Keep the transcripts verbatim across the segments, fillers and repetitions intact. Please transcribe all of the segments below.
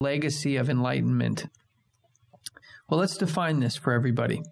legacy of enlightenment. Well, let's define this for everybody.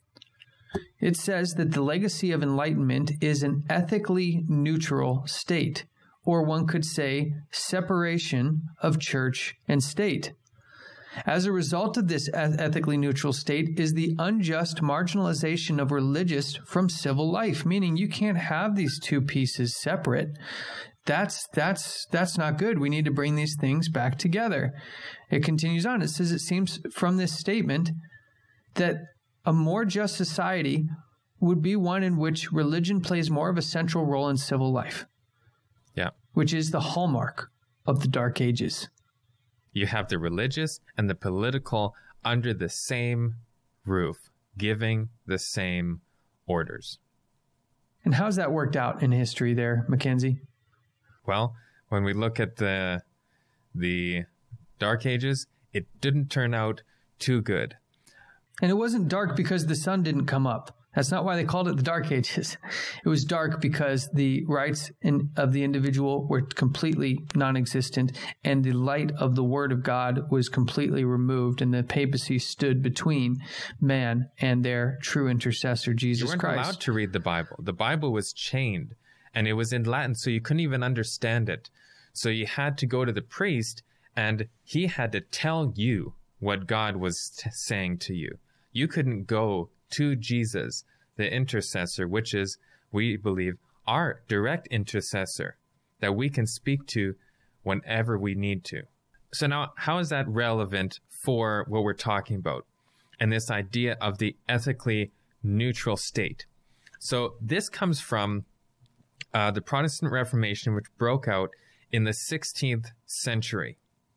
It says that the legacy of enlightenment is an ethically neutral state, or one could say separation of church and state. As a result of this ethically neutral state is the unjust marginalization of religious from civil life, meaning you can't have these two pieces separate. That's that's that's not good. We need to bring these things back together. It continues on. It says, it seems from this statement that a more just society would be one in which religion plays more of a central role in civil life. Yeah. Which is the hallmark of the Dark Ages. You have the religious and the political under the same roof, giving the same orders. And how's that worked out in history there, Mackenzie? Well, when we look at the the Dark Ages, it didn't turn out too good. And it wasn't dark because the sun didn't come up. That's not why they called it the Dark Ages. It was dark because the rights in, of the individual were completely non-existent, and the light of the Word of God was completely removed, and the papacy stood between man and their true intercessor, Jesus Christ. You weren't Christ. allowed to read the Bible. The Bible was chained, and it was in Latin, so you couldn't even understand it. So you had to go to the priest, and he had to tell you what God was t- saying to you. You couldn't go to Jesus, the intercessor, which is, we believe, our direct intercessor that we can speak to whenever we need to. So now, how is that relevant for what we're talking about and this idea of the ethically neutral state? So this comes from uh, the Protestant Reformation, which broke out in the sixteenth century.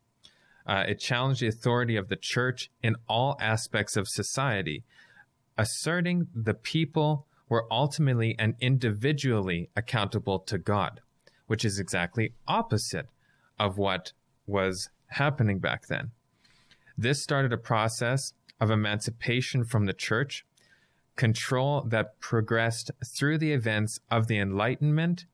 Uh, it challenged the authority of the church in all aspects of society, asserting the people were ultimately and individually accountable to God, which is exactly opposite of what was happening back then. This started a process of emancipation from the church, control that progressed through the events of the Enlightenment